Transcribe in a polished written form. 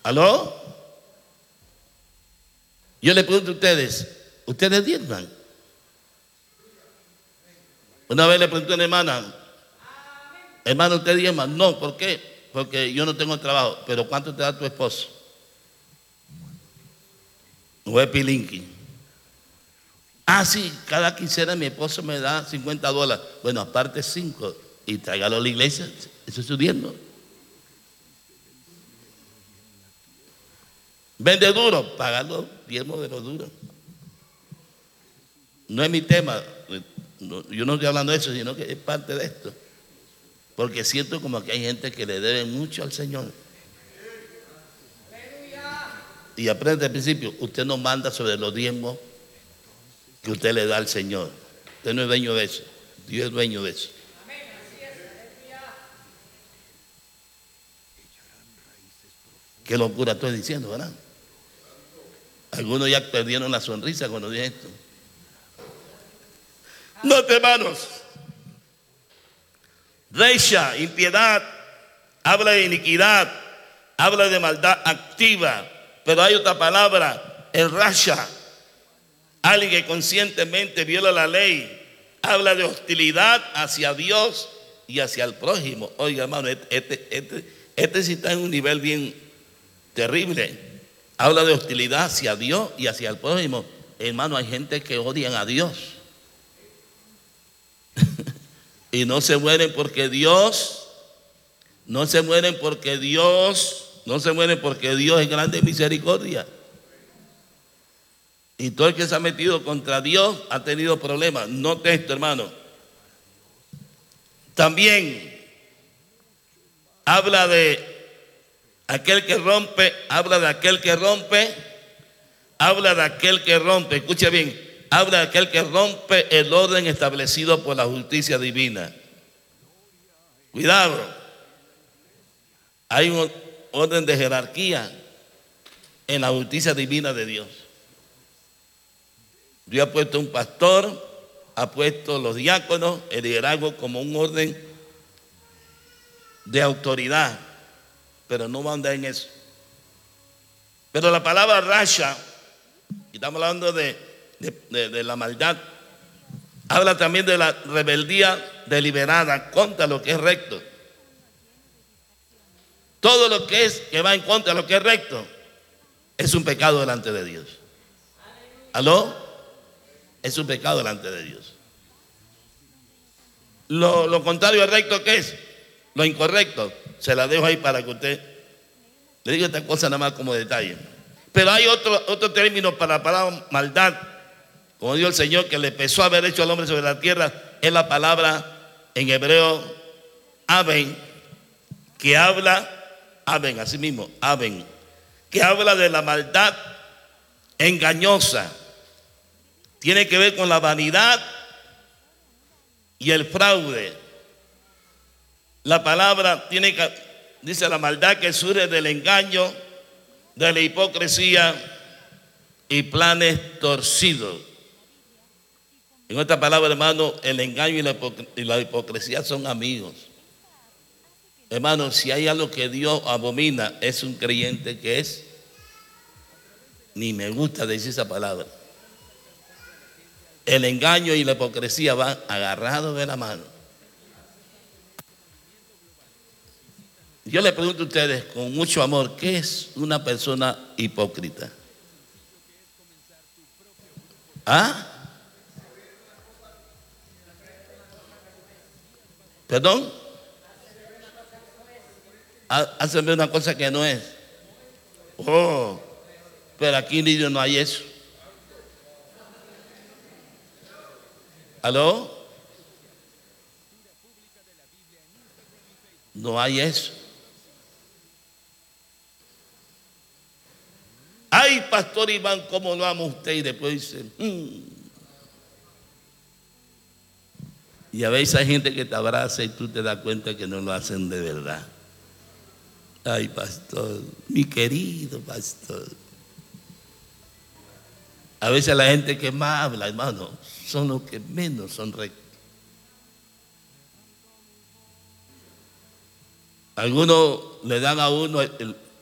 ¿Aló? Yo le pregunto a ustedes, ¿ustedes diezman? Una vez le pregunté a una hermana, hermano, ¿usted diezma? No, ¿por qué? Porque yo no tengo trabajo. ¿Pero cuánto te da tu esposo? No es pilinqui. Ah, sí, cada quincena mi esposo me da $50. Bueno, aparte 5 y tráigalo a la iglesia. Eso es su diezmo. Vende duro, págalo diezmo de lo duro. No es mi tema. Yo no estoy hablando de eso, sino que es parte de esto. Porque siento como que hay gente que le debe mucho al Señor. Y aprende al principio, usted no manda sobre los diezmos que usted le da al Señor. Usted no es dueño de eso. Dios es dueño de eso. Qué locura estoy diciendo, ¿verdad? Algunos ya perdieron la sonrisa cuando dije esto. No, hermanos. Recha, impiedad, habla de iniquidad, habla de maldad activa. Pero hay otra palabra, el rasha, alguien que conscientemente viola la ley, habla de hostilidad hacia Dios y hacia el prójimo. Oiga, hermano, este sí está en un nivel bien terrible. Habla de hostilidad hacia Dios y hacia el prójimo. Hermano, hay gente que odian a Dios. Y no se mueren porque Dios es grande en misericordia. Y todo el que se ha metido contra Dios ha tenido problemas. Note esto, hermano. También habla de aquel que rompe, habla de aquel que rompe, escuche bien, habla de aquel que rompe el orden establecido por la justicia divina. Cuidado, hay un orden de jerarquía en la justicia divina de Dios. Dios ha puesto un pastor, ha puesto los diáconos, el liderazgo como un orden de autoridad, pero no va a andar en eso. Pero la palabra rasha, y estamos hablando de la maldad, habla también de la rebeldía deliberada contra lo que es recto. Todo lo que va en contra de lo que es recto es un pecado delante de Dios. ¿Aló? Es un pecado delante de Dios. Lo contrario al recto, ¿qué es? Lo incorrecto. Se la dejo ahí para que usted le diga esta cosa nada más como detalle. Pero hay otro término para la palabra maldad, como dijo el Señor, que le empezó a haber hecho al hombre sobre la tierra, es la palabra en hebreo aben, que habla, aben, así mismo, aben, que habla de la maldad engañosa. Tiene que ver con la vanidad y el fraude. La palabra dice la maldad que surge del engaño, de la hipocresía y planes torcidos. En otra palabra, hermano, el engaño y la hipocresía son amigos. Hermano, si hay algo que Dios abomina, es un creyente que es, ni me gusta decir esa palabra. El engaño y la hipocresía van agarrados de la mano. Yo le pregunto a ustedes con mucho amor, ¿qué es una persona hipócrita? ¿Ah? ¿Perdón? Hacen ver una cosa que no es. Oh, pero aquí en Lidio no hay eso. ¿Aló? No hay eso. Ay, pastor Iván, ¿cómo lo ama usted? Y después dice, Y a veces hay gente que te abraza y tú te das cuenta que no lo hacen de verdad. Ay, pastor, mi querido pastor. A veces la gente que más habla, hermano, son los que menos son rectos. Algunos le dan a uno